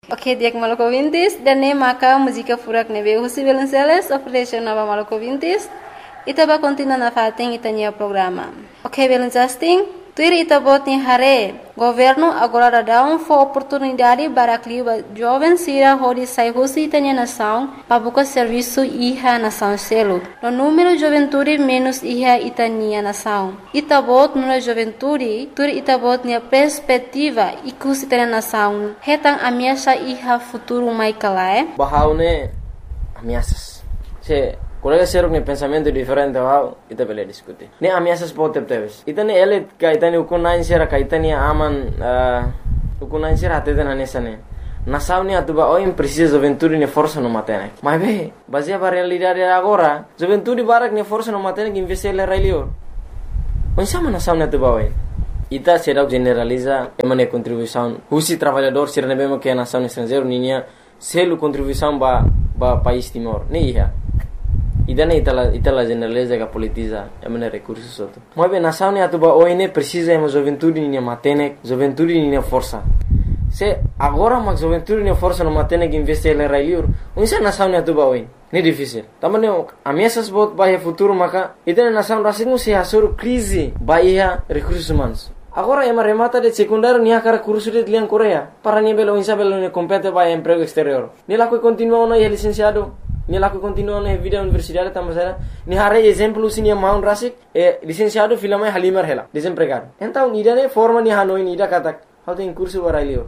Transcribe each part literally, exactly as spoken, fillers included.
Ok, diak Maluku Vintis, dan ne maka música furak nebe husi Velenceles, oferece nova Maluku Vintis, ita ba continua na fating itanya programa. Ok, Velencasting, tuir ita bot ni hare, governo agora dá um for oportunidade para clima jovem sira hori sai husi itanya nação, para buscar serviço iha nação selo. No número juventude menos iha itania nação. Ita bot no juventude, tuir ita bot ni perspectiva ikus itanya nação. Hetang ameaça iha futuro mai kalae. Bahaune ameaças. Se colega ser um pensamento diferente wow, ita bele discutir. Ne ameaças pode ter. Ita ne ele ka ita ne ukunain sera ka ita ne aman ukunain sera até na nessa ne. Nação ne atuba oi precisa juventude ne força no matene. Mas be, baseia para realidade agora, juventude barak ne força no matene que investir ele railio. Onde sama nação ne atuba oi. Ita será generaliza emane contribuição. Husi trabalhador ser ne bemo que a nação estrangeiro ninha selo contribuição ba ba país Timor. Ne iha. Idane itala itala generaliza que politiza emane recursos outro. Mas bem nação ne atuba oi ne precisa emo juventude ninha matene, juventude ninha força. Se agora mas juventude ninha força no matene que investir ele railio. Onde nação ne atuba oi. Ne difícil. Também ameaças bot bahia futuro maka itane nação rasingu se hasur crise bahia recursos humanos. Agora ema remata de secundário nia cara curso de liang Coreia. Para nia belo insa belo ne compete bahia emprego exterior. Ni laku continua na licenciado. Ni laku continua na vida universidade tamasera. Ni hare exemplo sini maun rasik e licenciado filama halimer hela desempregado. Então nida ne forma ni hanoi nida katak. How tem curso barailio.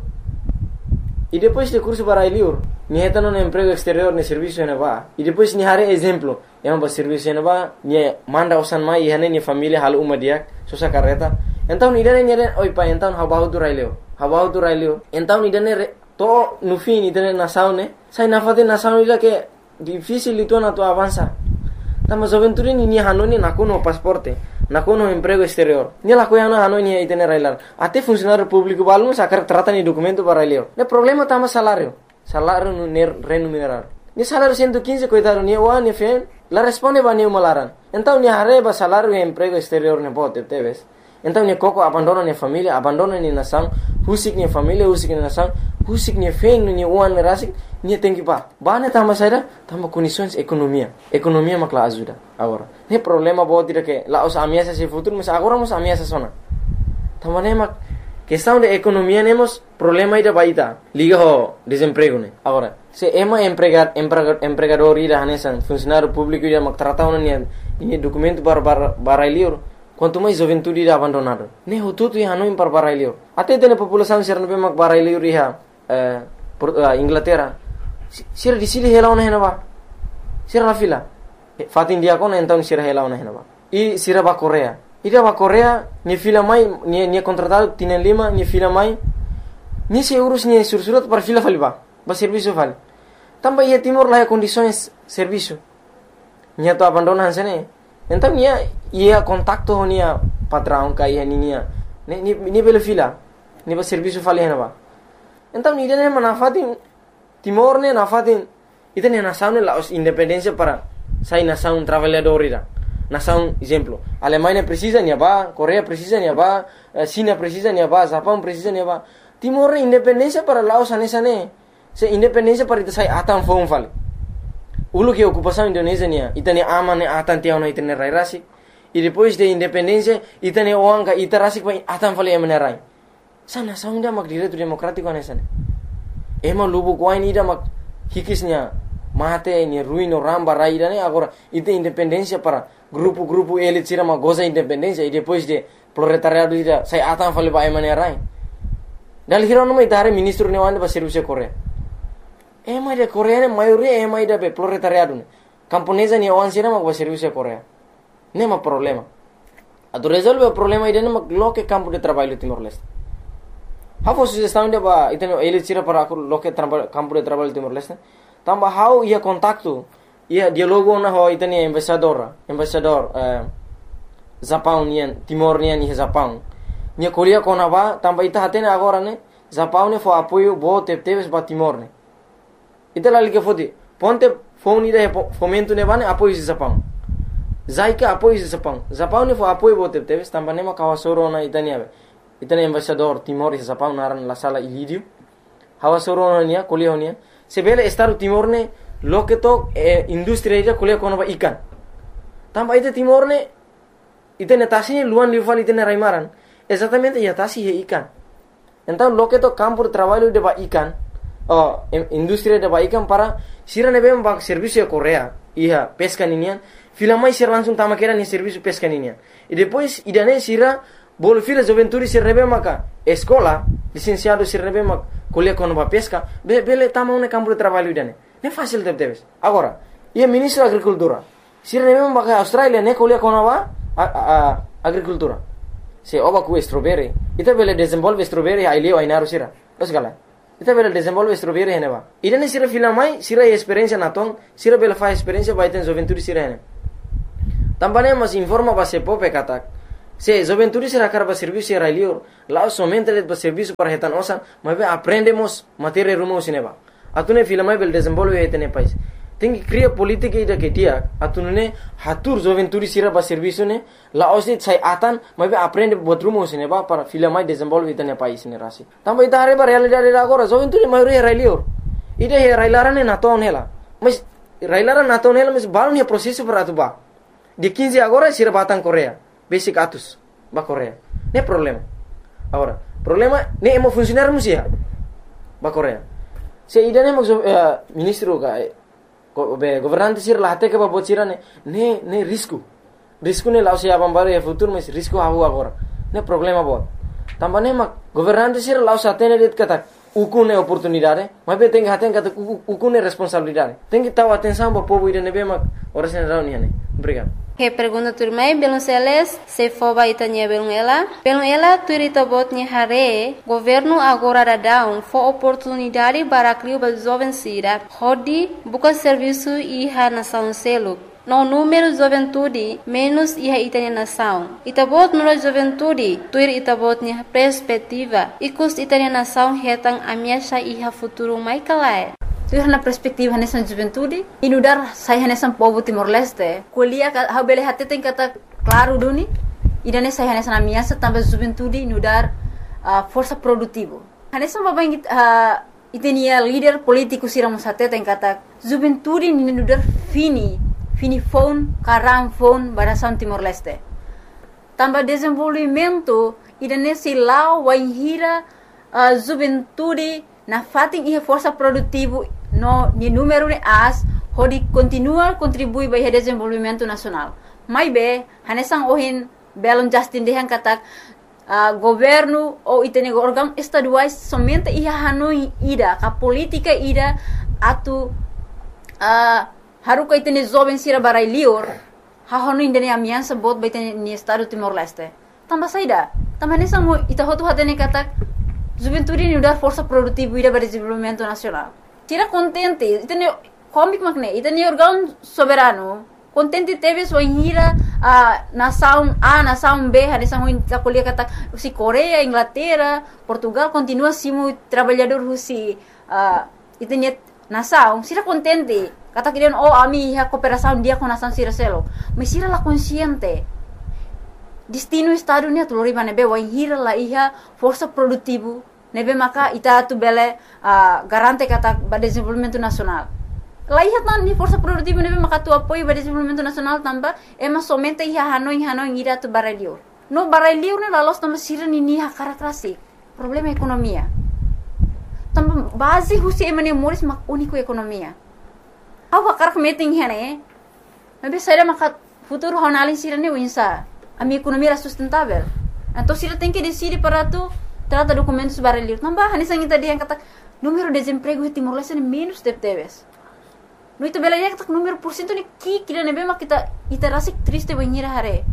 E depois de curso barailio, ni heta no emprego exterior ne serviço ne va. E depois ni hare exemplo, ema ba serviço ne va, ni manda usan mai hane ni família hal uma dia, sosa carreta. Então ni dane ni dane oi pa então habahu tu railio. Habahu tu railio. Então ni dane to no fim ni dane nação ne. Sai na fate nação ila que difícil itu na tu avança. Tama juventude ni ni hanoni na kuno pasporte. Na kuno emprego exterior. Ni la coiana hanoi ni itene railar. Até funcionário público balum sacar trata ni documento para railio. Ne problema tama salário. Salário no remunerar. Ni salário cento e quinze coitado ni wa ni fen. La responde ba ni malaran. Então ni hareba salário e emprego exterior ne pode teves. Então ni coco abandona ni família, abandona ni nação, husik ni família, husik ni nação, husik ni fen ni uan rasik, ni tem que pa. Bane tama saída, tama condições economia. Economia makla ajuda agora. Ne problema pode dire que lá os ameaças se futuro, mas agora os ameaças sona. Tama ne mak questão de economia nemos problema ida baita. Liga ho desemprego ne. Agora, se ema empregar empregador ida hanesan, funcionário público ida mak trata ona ni ni documento para barailio. Quanto mais juventude irá abandonado. Ne hututu ya hanoi par barailio. Até tem população ser no bemak barailio riha eh Inglaterra. Sira di sili hela ona henaba. Sira na fila. Fatin dia kona então sira hela ona henaba. E sira ba Coreia. Ida ba Coreia ni fila mai ni ni contratado tienen lima ni fila mai. Ni se urus ni sursurat para fila faliba. Ba serviço fali. Também ia Timor lá condições serviço. Ni to abandonan sene. Então ia ia contacto nia patrão kai nia ni ni ni bela fila ni ba serviço fali henaba. Então ni dene manafatin Timor ne nafatin ita ne nação ne la independência para sai nação trabalhador ira. Nação exemplo, Alemanha precisa nia ba, Coreia precisa nia ba, China precisa nia ba, Japão precisa nia ba. Timor ne independência para Laos anesa ne. Se independência para ita sai atan fon fali. Ulu que ocupação Indonésia nia, ita ne aman ne atan tiao na ita ne rai rasik. E depois de independência, ita ne oanga ita rasik pa atan fali emane rai. Sa nação inda mak direito democrático anesa ne. Ema lubu kuai ni ida mak hikisnya mate ni ruino ramba rai ida ne agora ita independência para grupo-grupo elit sira mak goza independência e depois de proletariado ida sai atan fali pa emane rai. Dal hiro no mai tare ministro ne wande ba serviço Coreia. Ema de Coreia ne maioria ema ida be proletariado ne. Camponesa ni wan sira mak ba serviço Coreia. Nema problema. Ado resolve o problema ida ne mak loke campo de trabalho Timor-Leste. How sugestão de ba iteno ele tira para aku loke campo de trabalho Timor-Leste. Tamba how ia contacto ia dialogo na ho itani embaixador, embaixador eh Japão nian Timor nian ni Japão. Nia Coreia kona ba tamba ita hatene agora ne Japão ne fo apoio bo tepteves ba Timor ne. Ita lali que fodi ponte fone ida fomento ne ba ne apoio Japão. Zaika apoio Japão. Japão ne fo apoio bo tepteves tamba ne ma kawasoro na itani ave. Itani embaixador Timor e Japão naran la sala Ilírio. hawa soronia kuliah honia sebele Estado Timor ne loke to eh, industri ida kuliah kono ba ikan tamba ite Timor ne ite netasi luan lival ite raimaran exatamente ya tasi he ikan então loke to campo de trabalho de ba ikan oh industri de ba ikan para sira ne bem ba serviço Korea iha pesca ninian filamai sira langsung tama kera ni serviço pesca ninian e depois idane sira bolo fila joventuri sira ne bem maka escola licenciado sira ne bem maka kuliah kono ba pesca be bele tama un campo de trabalho idane ne fácil de teves agora ia ministro da agricultura sira ne bem maka Australia ne kuliah kono ba a, a, agricultura se oba ku strawberry ita bele desenvolve strawberry ai leo ai naru sira os gala ita bele desenvolve strawberry hene ba idane sira filamai sira experiência naton sira bele fa experiência ba iten joventuri sira hene tambane mas informa ba se pope katak se joventuri sira karba serviço era leo lá somente le ba serviço para retan osan mas aprendemos matéria rumo sineba atune filamai bele desenvolve etene país tem que criar política ida que dia atune hatur joventuri sira ba serviço ne la osi sai atan mas aprende botrumo sineba para filamai desenvolve etene país ne rasi tamba ita are ba realidade agora joventuri maioria era leo ida he railarane naton hela mas railara naton hela mas balon he processo para atuba de quinze agora sira batang Korea basic atus ba Korea ne problema agora problema ne emo funcionar musia ba Korea se idane mo uh, ministro ka be governante sir la hate ke ba bocira ne ne ne risco risco ne lao se abambare e futuro mas risco hawo agora ne problema bo tambane ma governante sir lao sa tene det kata ukune oportunidade mas be tem haten kata ukune responsabilidade tem que taw atenção ba povo idane be ma ora sen rauni ne obrigado. Que pergunta turmai belum seles se foba itanya belum ela belum ela turita botnya hare governo agora da down for oportunidade para criar ba jovem sira hodi buka serviço iha nação selo no número juventude menos iha itanya nação itabot no juventude tuir itabotnya perspectiva ikus itanya nação hetang amiasha iha futuro mai kalai tu na perspektiva nessa juventude inudar saya nessa povo Timor Leste kuliah ha bele hate tem kata claro duni idane saya nessa na minha também juventude inudar uh, força produtivo nessa babang uh, itenia líder político siramos hate tem kata juventude inudar fini fini phone karam phone barasan Timor Leste também desenvolvimento idane silau waihira uh, juventude na fating ihe força produtivo no ni número de as hodi continua contribui para o desenvolvimento nacional mai be hanesang ohin belon Justin dehan katak uh, governo ou itene órgão estaduais somente ia hanoi ida ka política ida atu uh, haruka itene jovem sira barai lior ha hanoi indene amiança bot ba itene ni estado Timor Leste tamba saida tamba hanesang ita hotu hatene katak juventude ni dar força produtiva ida para desenvolvimento nacional tira contente itene comic magne itene órgão soberano contente teve sua hira a nação A nação B hanesang ta kuliah kata si Korea Inglaterra Portugal continua simo trabalhador husi uh, itene nação sira contente kata kirian oh ami ha cooperação dia com nação sira selo mas sira la consciente destino estado ni atulori bane be wa hira la iha força produtivo nebe maka ita tu bele uh, garante kata ba desenvolvimento nacional la iha tan ni força produtivo nebe maka tu apoio ba desenvolvimento nacional tamba ema somente iha hanoi hanoi ira tu baralior no baralior ne la los tamba sira ni ni ha karakterasi problema ekonomia tamba base husi emane moris mak unico ekonomia awa karak meeting hene nebe saira maka futuro honalin sira ne winsa a minha economia era sustentável. Então, se ela tem que decidir para tu, trata documentos baralhos. Não vai, nessa gente dia kata número de desemprego em Timor Leste é menos de teves. No itu bela dia kata número por cento ni ki kira nebe mak kita ita rasik triste banhira hare.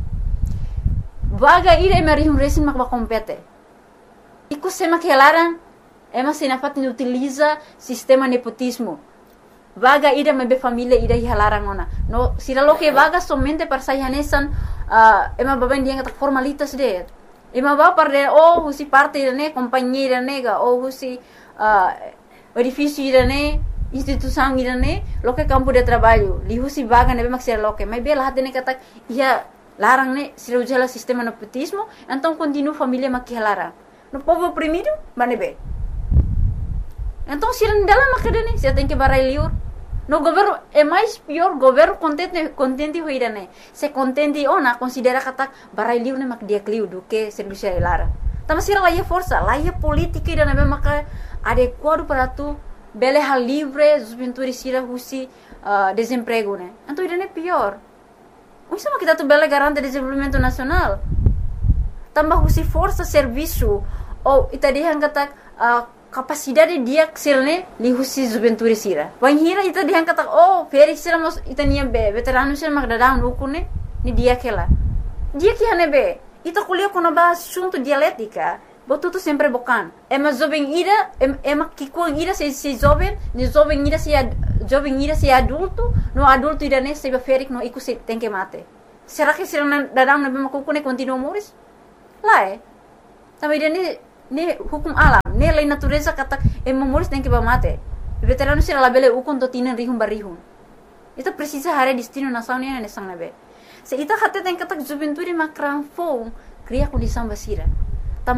Vaga ira emari um resin mak ba compete. Iku sema que elaran ema sinafat ni utiliza sistema nepotismo. Vaga ida mebe família ida hilarang ona. No, sira lo que vaga somente para sair hanesan uh, ema baben dia kata formalitas de. Ema ba para oh husi parte ne companhia nega oh husi uh, edifício ne instituição ne lo que campo de trabalho. Li husi vaga nebe mak sira lo que. Mas bela hatene kata ia larang ne sira ujala sistema nepotismo, então continua família mak hilarang. No povo oprimido, manebe. Então se não dela macadane, se tem que barai liur. No governo é mais pior, governo contente contente hoira né. Se contente ona considera kata barai liur né mak dia kliu do que serviço lara. Tama sira lá é força, lá é política e dana maka adequado para tu bele hal livre, juventude sira husi uh, desemprego né. Então isso é pior. O sama kita tu bele garante desenvolvimento nacional. Tambah husi força serviço ou ita dihan kata uh, capacidade dia ksilne li husi juventude sira. Wan hira ita dihan kata oh feri sira mos ita nia be veterano sira mak dadang ukune ni dia kela. Dia que hane be ita kuliah kono ba assunto dialética. Botuto sempre bocan. Ema jovem ira, ema kikuang ira se se jovem, ni jovem ira se jovem ira se adulto, no adulto ira ne se beferik no iku se tem que mate. Será que sira dadang na be makukune continua moris? Lá é. Também ne ne hukum alam, ne lei natureza kata e moris tem que ba mate. Veterano sira labele ukon to tinan rihum barihum. Ita precisa hare destino nacional ne sang na be. Se ita hatte tem kata juventude makran fo, cria condição basira.